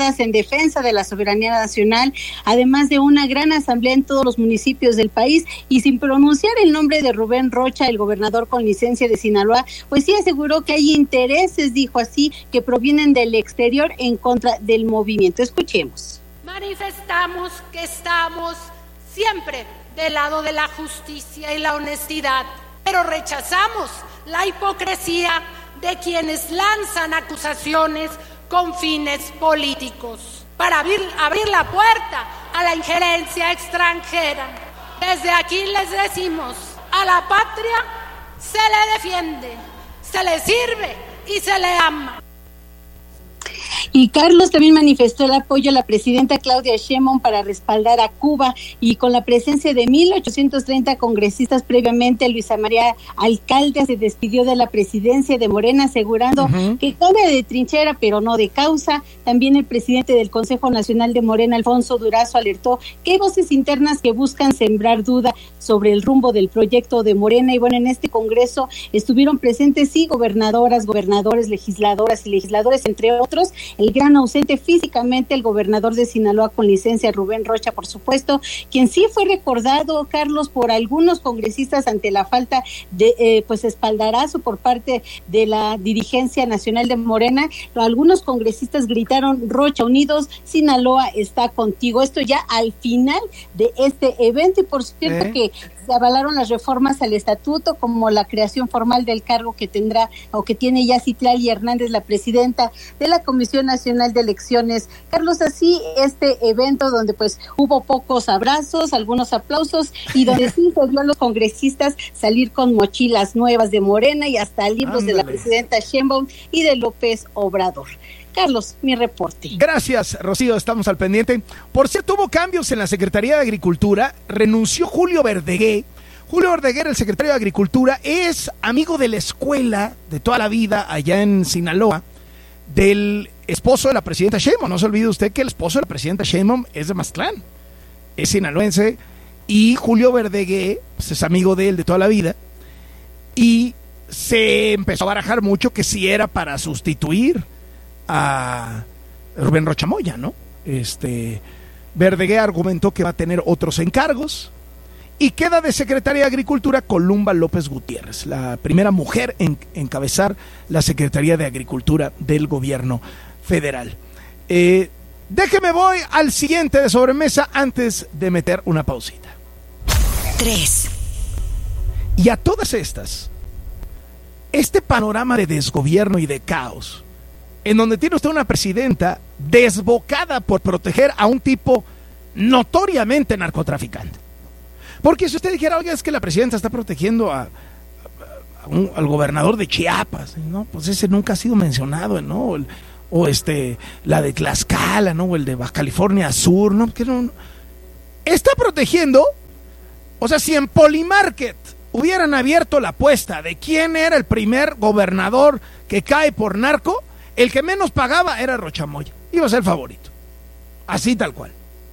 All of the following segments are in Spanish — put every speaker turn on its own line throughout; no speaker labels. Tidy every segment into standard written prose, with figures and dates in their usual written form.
jornadas en defensa de la soberanía nacional, además de una gran asamblea en todos los municipios del país, y sin pronunciar el nombre de Rubén Rocha, el gobernador con licencia de Sinaloa, pues sí aseguró que hay intereses, dijo así, que provienen del exterior en contra del movimiento. Escuchemos.
Manifestamos que estamos siempre del lado de la justicia y la honestidad, pero rechazamos la hipocresía de quienes lanzan acusaciones con fines políticos para abrir la puerta a la injerencia extranjera. Desde aquí les decimos, a la patria se le defiende, se le sirve y se le ama.
Y Carlos también manifestó el apoyo a la presidenta Claudia Sheinbaum para respaldar a Cuba, y con la presencia de 1,830 congresistas previamente, Luisa María Alcalde se despidió de la presidencia de Morena, asegurando que cambia de trinchera pero no de causa. También el presidente del Consejo Nacional de Morena, Alfonso Durazo, alertó que hay voces internas que buscan sembrar duda sobre el rumbo del proyecto de Morena. Y bueno, en este congreso estuvieron presentes sí gobernadoras, gobernadores, legisladoras y legisladores, entre otros. El gran ausente físicamente, el gobernador de Sinaloa con licencia, Rubén Rocha, por supuesto, quien sí fue recordado, Carlos, por algunos congresistas ante la falta de espaldarazo por parte de la dirigencia nacional de Morena. Algunos congresistas gritaron: Rocha, unidos, Sinaloa está contigo. Esto ya al final de este evento, y por cierto que se avalaron las reformas al estatuto, como la creación formal del cargo que tendrá o que tiene ya Citlali Hernández, la presidenta de la Comisión Nacional de Elecciones. Carlos, así este evento donde pues hubo pocos abrazos, algunos aplausos, y donde sí se vio a los congresistas salir con mochilas nuevas de Morena y hasta libros de la presidenta Sheinbaum y de López Obrador. Carlos, mi reporte.
Gracias, Rocío, estamos al pendiente. Por cierto, hubo cambios en la Secretaría de Agricultura. Renunció Julio Verdeguer. Julio Verdeguer, el secretario de Agricultura, es amigo de la escuela de toda la vida allá en Sinaloa, del esposo de la presidenta Sheinbaum. No se olvide usted que el esposo de la presidenta Sheinbaum es de Mazatlán, es sinaloense, y Julio Verdeguer pues, es amigo de él de toda la vida, y se empezó a barajar mucho que si era para sustituir a Rubén Rocha Moya, ¿no? Verdeguer argumentó que va a tener otros encargos, y queda de secretaria de Agricultura Columba López Gutiérrez, la primera mujer en encabezar la Secretaría de Agricultura del gobierno federal. Déjeme voy al siguiente de sobremesa antes de meter una pausita.
3.
Y a todas estas, este panorama de desgobierno y de caos, en donde tiene usted una presidenta desbocada por proteger a un tipo notoriamente narcotraficante. Porque si usted dijera, oiga, es que la presidenta está protegiendo al gobernador de Chiapas, ¿no? Pues ese nunca ha sido mencionado, ¿no? La de Tlaxcala, ¿no? O el de Baja California Sur, ¿no? Que no. Está protegiendo, o sea, si en Polymarket hubieran abierto la apuesta de quién era el primer gobernador que cae por narco, el que menos pagaba era Rocha Moya. Iba a ser el favorito. Así tal cual.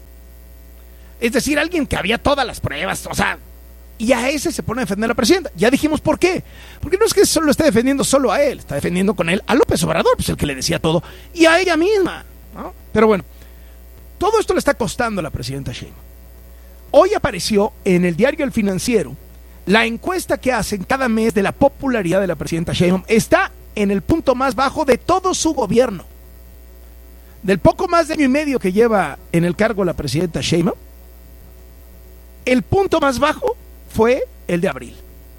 Es decir, alguien que había todas las pruebas, o sea, y a ese se pone a defender a la presidenta. Ya dijimos por qué. Porque no es que solo esté defendiendo solo a él, está defendiendo con él a López Obrador, pues el que le decía todo, y a ella misma, ¿no? Pero bueno, todo esto le está costando a la presidenta Sheinbaum. Hoy apareció en el diario El Financiero la encuesta que hacen cada mes de la popularidad de la presidenta Sheinbaum. Está en el punto más bajo de todo su gobierno. Del poco más de año y medio que lleva en el cargo la presidenta Sheinbaum, el punto más bajo fue el de abril.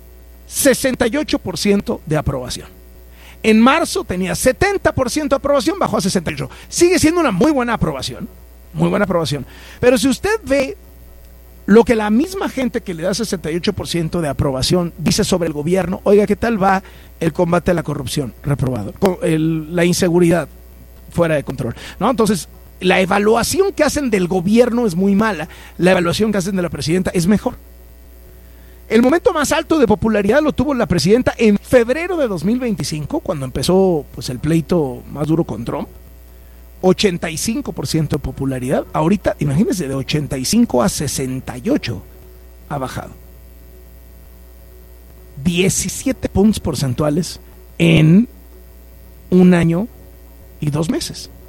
68% de aprobación. En marzo tenía 70% de aprobación, bajó a 68%. Sigue siendo una muy buena aprobación. Muy buena aprobación. Pero si usted ve lo que la misma gente que le da 68% de aprobación dice sobre el gobierno, oiga, ¿qué tal va el combate a la corrupción? Reprobado. La inseguridad fuera de control, ¿no? Entonces, la evaluación que hacen del gobierno es muy mala, la evaluación que hacen de la presidenta es mejor. El momento más alto de popularidad lo tuvo la presidenta en febrero de 2025, cuando empezó pues el pleito más duro con Trump. 85% de popularidad. Ahorita, imagínense, de 85 a 68 ha bajado. 17 puntos porcentuales en un año y 2 meses.